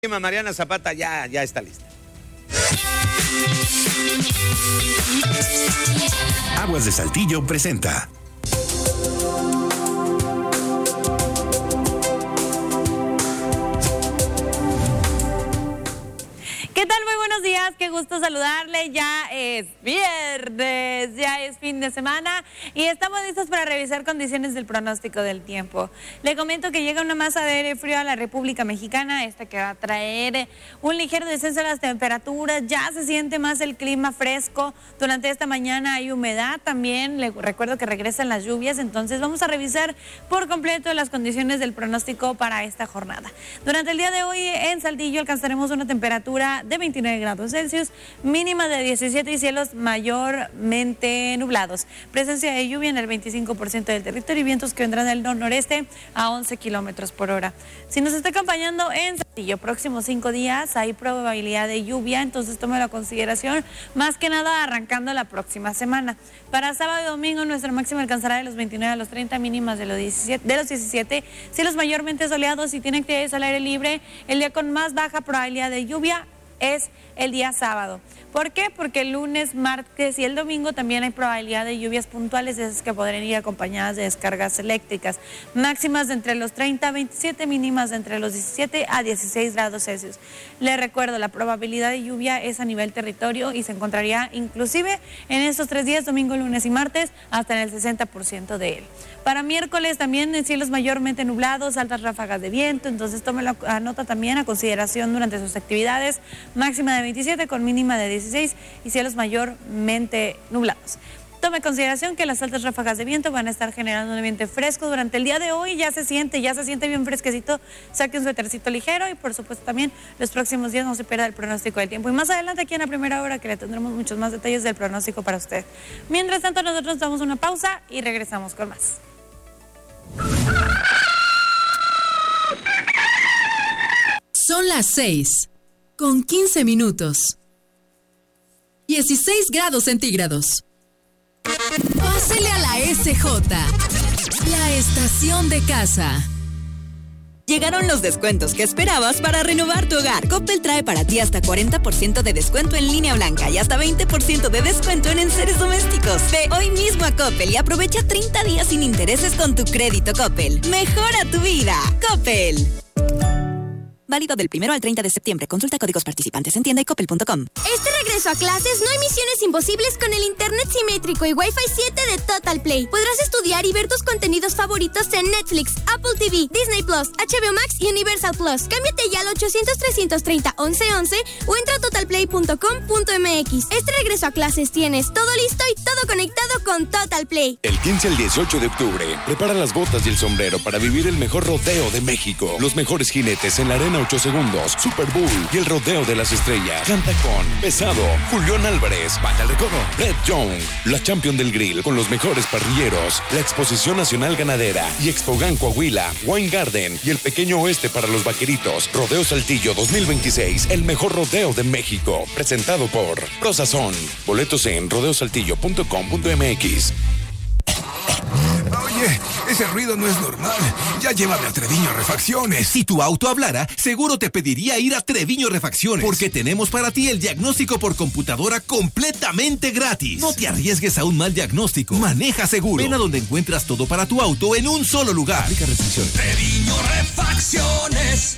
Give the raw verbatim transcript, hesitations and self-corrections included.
Mariana Zapata ya, ya está lista. Aguas de Saltillo presenta. ¿Qué tal? Muy buenos días, qué gusto saludarle. Ya es viernes, ya es fin de semana y estamos listos para revisar condiciones del pronóstico del tiempo. Le comento que llega una masa de aire frío a la República Mexicana, esta que va a traer un ligero descenso de las temperaturas. Ya se siente más el clima fresco. Durante esta mañana hay humedad también. Le recuerdo que regresan las lluvias, entonces vamos a revisar por completo las condiciones del pronóstico para esta jornada. Durante el día de hoy en Saltillo alcanzaremos una temperatura de veintinueve grados Celsius, mínima de diecisiete y cielos mayormente nublados. Presencia de lluvia en el veinticinco por ciento del territorio y vientos que vendrán del nor-noreste a once kilómetros por hora. Si nos está acompañando en Saltillo, próximos cinco días hay probabilidad de lluvia, entonces tómelo a consideración, más que nada arrancando la próxima semana. Para sábado y domingo nuestra máxima alcanzará de los veintinueve a los treinta, mínimas de los diecisiete, de los diecisiete, cielos mayormente soleados y tiene actividades al aire libre. El día con más baja probabilidad de lluvia es el día sábado. ¿Por qué? Porque el lunes, martes y el domingo también hay probabilidad de lluvias puntuales, esas que podrán ir acompañadas de descargas eléctricas. Máximas de entre los treinta a veintisiete, mínimas de entre los diecisiete a dieciséis grados Celsius. Les recuerdo, la probabilidad de lluvia es a nivel territorio y se encontraría inclusive en estos tres días, domingo, lunes y martes, hasta en el sesenta por ciento de él. Para miércoles también en cielos mayormente nublados, altas ráfagas de viento, entonces tómelo a nota también a consideración durante sus actividades. Máxima de veintisiete con mínima de dieciséis y cielos mayormente nublados. Tome en consideración que las altas ráfagas de viento van a estar generando un ambiente fresco durante el día de hoy. Ya se siente, ya se siente bien fresquecito. Saque un suétercito ligero y por supuesto también los próximos días no se pierda el pronóstico del tiempo. Y más adelante aquí en la primera hora que le tendremos muchos más detalles del pronóstico para usted. Mientras tanto nosotros damos una pausa y regresamos con más. Son las seis, con quince minutos. dieciséis grados centígrados. Pásele a la S J, la estación de casa. Llegaron los descuentos que esperabas para renovar tu hogar. Coppel trae para ti hasta cuarenta por ciento de descuento en línea blanca y hasta veinte por ciento de descuento en enseres domésticos. Ve hoy mismo a Coppel y aprovecha treinta días sin intereses con tu crédito Coppel. Mejora tu vida. Coppel. Válido del primero al treinta de septiembre. Consulta códigos participantes en tienda y coppel punto com. Este regreso a clases no hay misiones imposibles con el internet simétrico y Wi-Fi siete de Total Play. Podrás estudiar y ver tus contenidos favoritos en Netflix, Apple T V, Disney Plus, H B O Max y Universal Plus. Cámbiate ya al ochocientos, trescientos treinta, once once o entra a total play punto com punto m x. Este regreso a clases tienes todo listo y todo conectado con Total Play. El quince al dieciocho de octubre, prepara las botas y el sombrero para vivir el mejor rodeo de México. Los mejores jinetes en la arena ocho segundos, Super Bowl y el rodeo de las estrellas. Canta con Pesado, Julián Álvarez, Banda El Recodo, Red Young, la Champion del Grill con los mejores parrilleros, la Exposición Nacional Ganadera y Expogan Coahuila, Wine Garden y el Pequeño Oeste para los vaqueritos. Rodeo Saltillo dos mil veintiséis, el mejor rodeo de México. Presentado por Prosazón. Boletos en rodeo saltillo punto com punto m x. Oye, ese ruido no es normal. Ya llévame a Treviño Refacciones. Si tu auto hablara, seguro te pediría ir a Treviño Refacciones, porque tenemos para ti el diagnóstico por computadora completamente gratis. No te arriesgues a un mal diagnóstico. Maneja seguro. Ven a donde encuentras todo para tu auto en un solo lugar. Aplica restricciones. Treviño Refacciones.